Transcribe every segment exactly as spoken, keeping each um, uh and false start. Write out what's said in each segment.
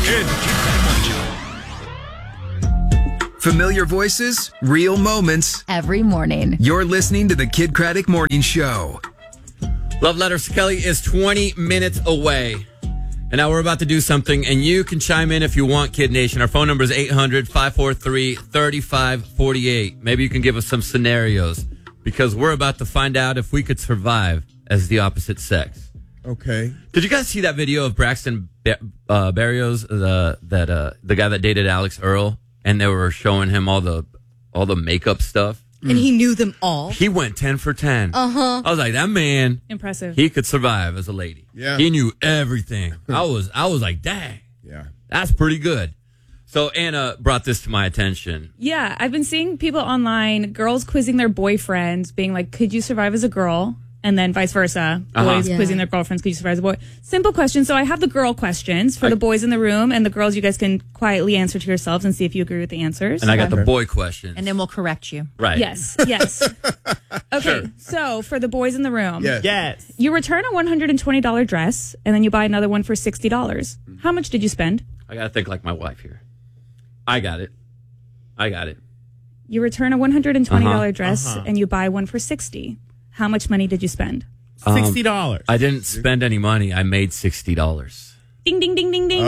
in the Kid Craddock Morning Show. Familiar voices, real moments. Every morning. You're listening to the Kid Craddock Morning Show. Love Letters to Kelly is twenty minutes away. And now we're about to do something, and you can chime in if you want, Kid Nation. Our phone number is eight hundred, five four three, three five four eight. Maybe you can give us some scenarios, because we're about to find out if we could survive as the opposite sex. Okay. Did you guys see that video of Braxton uh, Berrios, the that uh, the guy that dated Alex Earl, and they were showing him all the all the makeup stuff? And he knew them all. He went ten for ten. Uh-huh. I was like, that man, impressive. He could survive as a lady. Yeah. He knew everything. I was I was like, dang. Yeah. That's pretty good. So Anna brought this to my attention. Yeah, I've been seeing people online, girls quizzing their boyfriends, being like, could you survive as a girl? And then vice versa. Uh-huh. Boys Yeah. quizzing their girlfriends, could you survive as a boy? Simple question. So I have the girl questions for the boys in the room, and the girls, you guys can quietly answer to yourselves and see if you agree with the answers. And I got the boy question. And then we'll correct you. Right. Yes, yes. Okay, Sure. so for the boys in the room, Yes. Yes. you return a one hundred twenty dollars dress, and then you buy another one for sixty dollars. How much did you spend? I got to think like my wife here. I got it. I got it. You return a one hundred twenty dollars Uh-huh, dress, uh-huh. and you buy one for sixty dollars. How much money did you spend? Sixty dollars. I didn't spend any money. I made sixty dollars. Ding, ding, ding, ding, ding.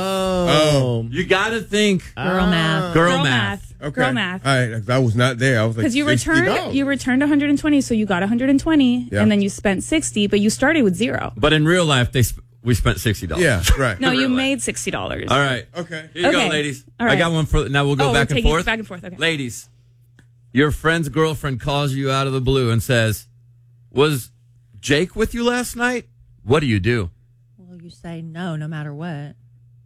Oh. You got to think. Girl math. Girl, Girl math. Okay. Girl math. All right. I was not there. I was like, Because you sixty returned dollars. you returned one hundred twenty, so you got one hundred twenty, Yeah. and then you spent sixty, but you started with zero. But in real life, they sp- we spent sixty dollars. Yeah, right. No, In you real life. made sixty dollars. All right. Okay. Here you Okay. go, ladies. All I right. got one for. Now we'll go Oh, we're back and taking forth. back and forth, okay. Ladies, your friend's girlfriend calls you out of the blue and says, "Was Jake with you last night?" What do you do? Well, you say no, no matter what.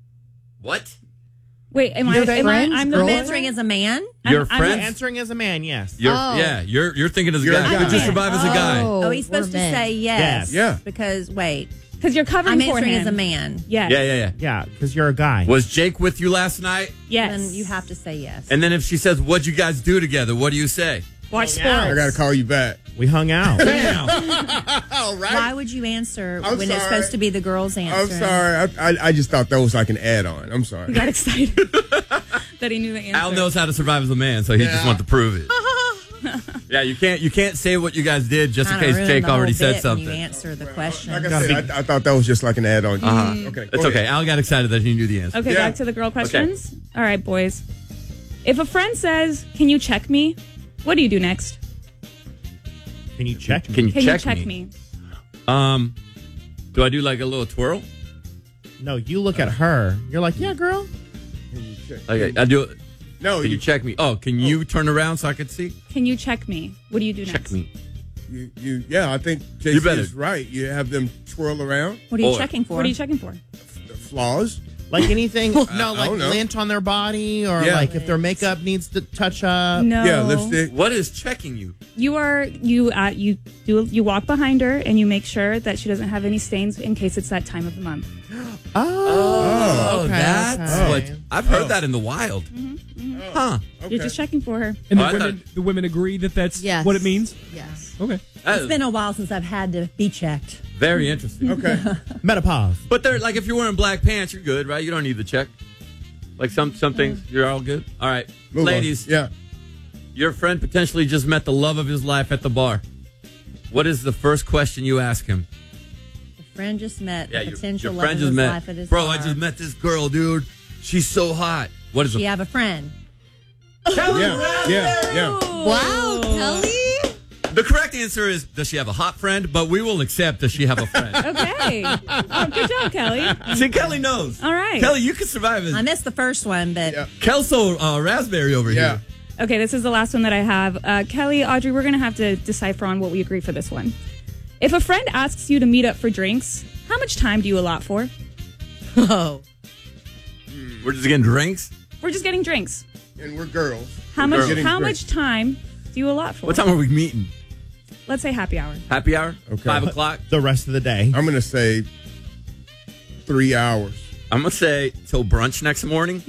What? Wait, am I, Your am I friend's I'm the I'm boy? answering as a man? Your I'm- I'm friend? Answering as a man, yes. You're, Oh. Yeah, you're you're thinking as a You're a guy. guy. Would you survive as a guy? Oh, he's supposed to we're men. say yes. Yes. Yeah. Because, wait, Because you're covering I'm for answering him. as a man. Yes. Yeah, yeah, yeah. Yeah, because you're a guy. Was Jake with you last night? Yes. Then you have to say yes. And then if she says, "What'd you guys do together?" What do you say? Watch sports. Yeah. I got to call you back. We hung out. Damn. All right. Why would you answer I'm when it's sorry. supposed to be the girl's answer? I'm sorry. I, I I just thought that was like an add-on. I'm sorry. He got excited that he knew the answer. Al knows how to survive as a man, so he just Yeah. wants to prove it. Yeah, you can't you can't say what you guys did just in Kinda case ruined Jake the whole already said bit when You something. answer the question. Like I said, I, I thought that was just like an add-on. Uh-huh. Okay. go It's okay. ahead. Al got excited that he knew the answer. Okay, Yeah. back to the girl questions. All right, boys. If a friend says, "Can you check me?" What do you do next? Can you check me? Can you Can check, you check me? me? Um, do I do like a little twirl? No, you look at her. You're like, yeah, girl. Can you check? Okay, I do it. No, Can you, you check me? Oh, can you turn around so I can see? Can you check me? What do you do Check next? me. you, you, yeah, I think J You C better. is right. You have them twirl around. What are you Or- checking for? What are you checking for? The flaws. Like anything, no, like don't know. lint on their body, or Yeah. like if their makeup needs to touch up. No. Yeah, lipstick. What is checking you? You are you uh, you do you walk behind her and you make sure that she doesn't have any stains in case it's that time of the month. Oh, okay, that's okay. what I've heard Oh. that in the wild. Mm-hmm, Huh? Okay. You're just checking for her. And the Oh, I women, thought- the women agree that that's Yes. what it means? Yes. Okay. That It's is been a while since I've had to be checked. very interesting. Okay. Menopause. But they're like, if you're wearing black pants, you're good, right? You don't need the check. Like some some things, you're all good. All right, Move on. ladies. Yeah. Your friend potentially just met the love of his life at the bar. What is the first question you ask him? A friend just met the your, potential your love friend of just his met. life at his Bro, bar. I just met this girl, dude. She's so hot. What is She the have a friend. Yeah. Yeah. Yeah. Wow, Kelly. The correct answer is, does she have a hot friend? But we will accept, does she have a friend? Okay. Oh, good job, Kelly. See, Kelly knows. All right. Kelly, you can survive I as missed the first one, but Yeah. Kelso uh, Raspberry over Yeah. here. Okay, this is the last one that I have. Uh, Kelly, Audrey, we're going to have to decipher on what we agree for this one. If a friend asks you to meet up for drinks, how much time do you allot for? oh, We're just getting drinks. We're just getting drinks. And we're girls. How We're much girls. Getting How drinks. much time do you allot for? What time are we meeting? Let's say happy hour. Happy hour? Okay. Five o'clock? The rest of the day. I'm gonna say three hours. I'm going to say till brunch next morning.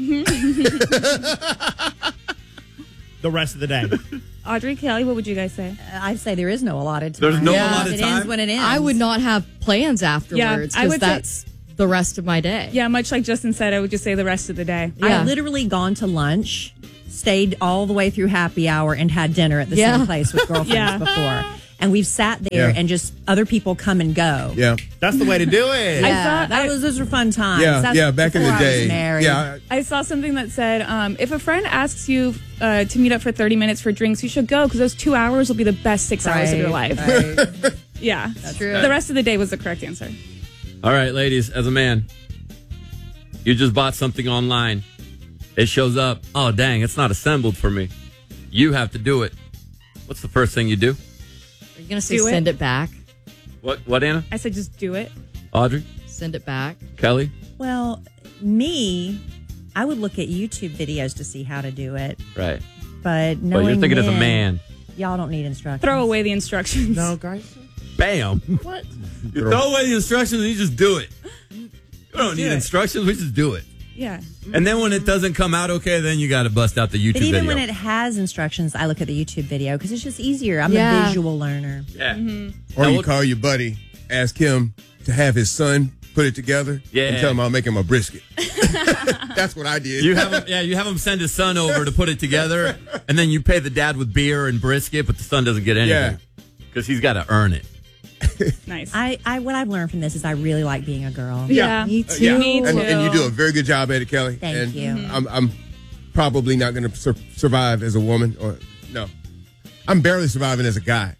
The rest of the day. Audrey, Kelly, what would you guys say? I'd say there is no allotted time. There's no Yeah. allotted it time? ends when it ends. I would not have plans afterwards I because would say- that's the rest of my day. Yeah, much like Justin said, I would just say the rest of the day. Yeah. I've literally gone to lunch, stayed all the way through happy hour, and had dinner at the Yeah. same place with girlfriends Yeah. before. And we've sat there Yeah. and just other people come and go. Yeah. That's the way to do it. I Yeah, thought that I- was those were fun times. Yeah. That's Yeah. Back in the before I was day. married. Yeah. I saw something that said, um, if a friend asks you uh, to meet up for thirty minutes for drinks, you should go because those two hours will be the best six hours of your Right, life. right. Yeah. That's true. The rest of the day was the correct answer. All right, ladies, as a man, you just bought something online. It shows up. Oh, dang, it's not assembled for me. You have to do it. What's the first thing you do? Are you going to say Do it. send it back? What, what, Anna? I said just do it. Audrey? Send it back? Kelly? Well, me, I would look at YouTube videos to see how to do it, Right. but But knowing you're thinking as a men, man. y'all don't need instructions. Throw away the instructions. No, guys. Bam. What? You throw away the instructions and you just do it. You don't need it. instructions. We just do it. Yeah. And then when it doesn't come out okay, then you got to bust out the YouTube But even video. when it has instructions, I look at the YouTube video because it's just easier. I'm Yeah. a visual learner. yeah. Or Now you what- call your buddy, ask him to have his son put it together, Yeah. and tell him I'll make him a brisket. That's what I did. You have him, yeah, you have him send his son over to put it together, and then you pay the dad with beer and brisket, but the son doesn't get anything because he's got to earn it. Nice. I, I what I've learned from this is I really like being a girl. yeah. Me Uh, too. yeah. Me And, too. and you do a very good job at it, Kelly. Thank and you. Mhm. I'm, I'm probably not going to sur- survive as a woman, or no, I'm barely surviving as a guy.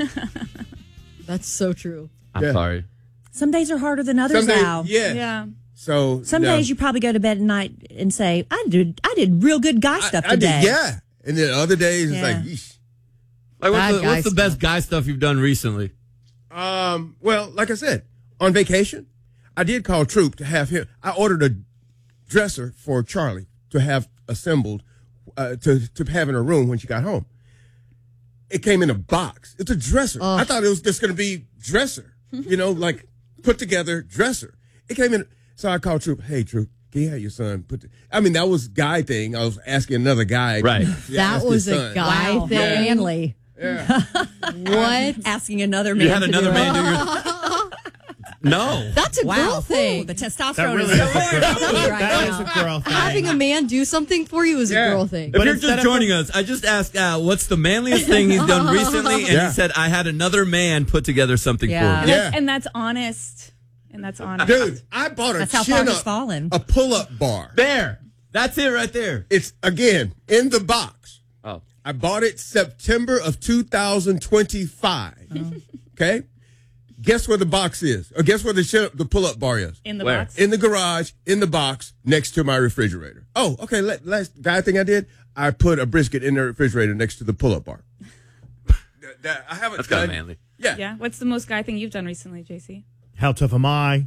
That's so true. I'm Yeah. sorry. Some days are harder than others Some days, now. yeah. Yeah. So Some no. days you probably go to bed at night and say, I did I did real good guy stuff I, I today. did, yeah. And then other days it's Yeah. like, yeesh. Like, what's Bad the, guy what's the best guy stuff you've done recently? Um, well, like I said, on vacation, I did call Troop to have him. I ordered a dresser for Charlie to have assembled, uh, to, to have in her room when she got home. It came in a box. It's a dresser. Oh. I thought it was just going to be dresser, you know, like put together dresser. It came in. So I called Troop. Hey, Troop, can you have your son put? The, I mean, that was guy thing. I was asking another guy. Right. to That ask was his a son. guy Wow, how thing. manly. Yeah. What? Asking another man. You had to another do man it. do your. No. That's a Wow, girl Ooh, thing. the That testosterone really is is a girl, right that now. is a girl thing. Having a man do something for you is Yeah. a girl thing. If But you're instead just of- joining us, I just asked Al, what's the manliest thing he's done recently? And Yeah. he said, I had another man put together something Yeah. for me. Yeah. And that's honest. And that's honest. Dude, I bought a That's how chin far it's up, fallen. a pull-up bar. There. That's it right there. It's, again, in the box. Oh. I bought it September of two thousand twenty-five. Okay? Guess where the box is? Or guess where the chin, the pull-up bar is? In the Where? box. In the garage, in the box, next to my refrigerator. Oh, okay. Let, last guy thing I did, I put a brisket in the refrigerator next to the pull-up bar. that, that- I haven't That's kind of done- manly. Yeah. Yeah. What's the most guy thing you've done recently, J C? How tough am I?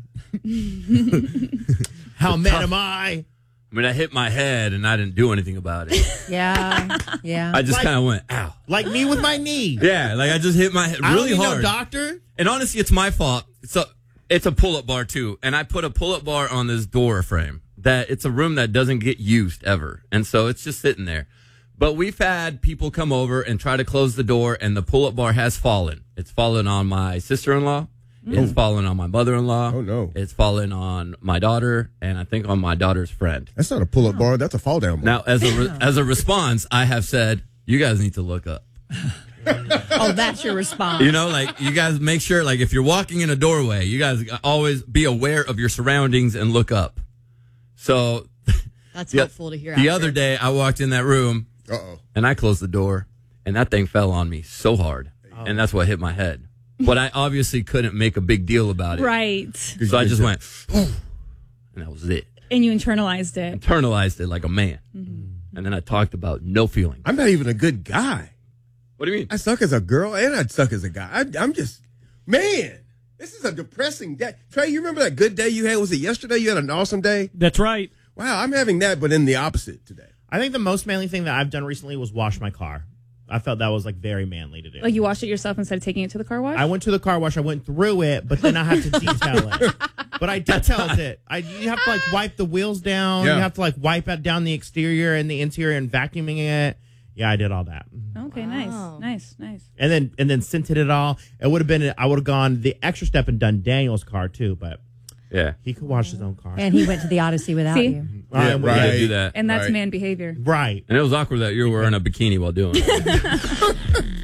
How mad am I? I mean, I hit my head and I didn't do anything about it. Yeah, yeah. I just Like- kind of went, ow. Like me with my knee. Yeah, like I just hit my head I don't really need hard. no doctor. And honestly, it's my fault. It's a, it's a pull-up bar too. And I put a pull-up bar on this door frame that it's a room that doesn't get used ever. And so it's just sitting there. But we've had people come over and try to close the door and the pull-up bar has fallen. It's fallen on my sister-in-law. It's fallen on my mother-in-law. Oh, no. It's fallen on my daughter and I think on my daughter's friend. That's not a pull-up bar. That's a fall-down bar. Now, as a, re- as a response, I have said, you guys need to look up. Oh, that's your response. You know, like you guys make sure, like if you're walking in a doorway, you guys always be aware of your surroundings and look up. So That's the, helpful to hear. the after. other day, I walked in that room Uh-oh. and I closed the door, and that thing fell on me so hard, and that's what hit my head. But I obviously couldn't make a big deal about it, Right. so I just went, and that was it. And you internalized it. Internalized it like a man, and then I talked about no feeling. I'm not even a good guy. What do you mean? I suck as a girl and I suck as a guy. I, I'm just, man, this is a depressing day. Trey, you remember that good day you had? Was it yesterday? You had an awesome day? That's right. Wow, I'm having that, but in the opposite today. I think the most manly thing that I've done recently was wash my car. I felt that was like very manly to do. Like you washed it yourself instead of taking it to the car wash? I went to the car wash. I went through it, but then I had to detail it. But I detailed it. I you have to like wipe the wheels down. Yeah. You have to like wipe out down the exterior and the interior and vacuuming it. Yeah, I did all that. Okay, Wow. nice. Nice, nice. And then and then scented it all. It would have been I would have gone the extra step and done Daniel's car too, but Yeah. He could wash his own car. And he went to the Odyssey without See? you. All right, Yeah, well, Yeah, right. do that. And that's Right. man behavior. Right. And it was awkward that you were wearing a bikini while doing it.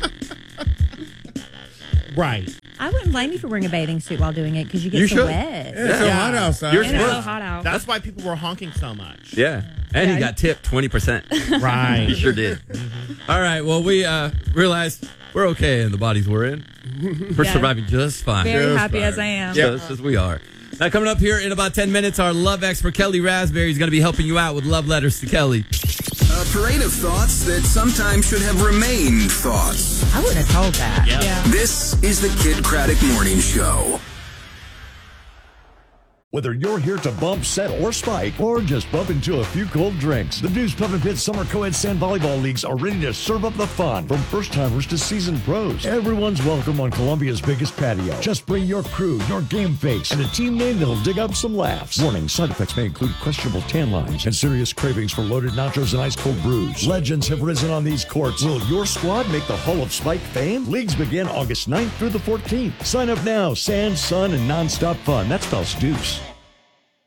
Right. I wouldn't blame you for wearing a bathing suit while doing it because you get You so should. wet. Yeah, it's so Yeah. hot outside. You're And it's so supposed- hot out. That's why people were honking so much. Yeah. And he Yeah. got tipped twenty percent. He Right. sure did. All right. Well, we uh, realized we're okay in the bodies we're in. We're Yeah. surviving just fine. Very Just happy fine. as I am. Just as we are. Now, coming up here in about ten minutes, our love expert, Kelly Raspberry, is going to be helping you out with love letters to Kelly. A parade of thoughts that sometimes should have remained thoughts. I wouldn't have told that. Yeah. This is the Kid Craddock Morning Show. Whether you're here to bump, set, or spike, or just bump into a few cold drinks, the Deuce Pub and Pit Summer Co-ed Sand Volleyball Leagues are ready to serve up the fun. From first-timers to seasoned pros, everyone's welcome on Columbia's biggest patio. Just bring your crew, your game face, and a team name that'll dig up some laughs. Warning, side effects may include questionable tan lines and serious cravings for loaded nachos and ice-cold brews. Legends have risen on these courts. Will your squad make the Hall of Spike fame? Leagues begin August ninth through the fourteenth. Sign up now. Sand, sun, and nonstop fun. That spells Deuce.